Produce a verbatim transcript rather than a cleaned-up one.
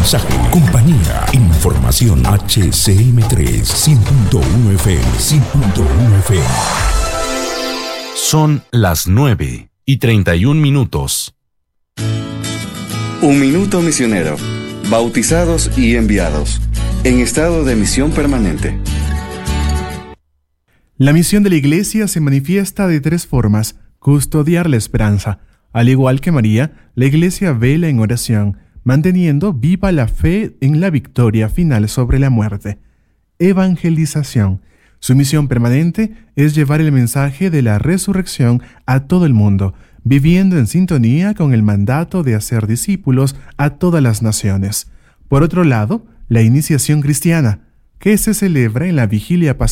mensaje, compañía, información. H C M tres, cien punto uno F M, cien punto uno F M. Son las nueve y treinta y un minutos. Un minuto misionero. Bautizados y enviados. En estado de misión permanente. La misión de la Iglesia se manifiesta de tres formas: custodiar la esperanza. Al igual que María, la Iglesia vela en oración, manteniendo viva la fe en la victoria final sobre la muerte. Evangelización. Su misión permanente es llevar el mensaje de la resurrección a todo el mundo, viviendo en sintonía con el mandato de hacer discípulos a todas las naciones. Por otro lado, la iniciación cristiana, que se celebra en la vigilia pascual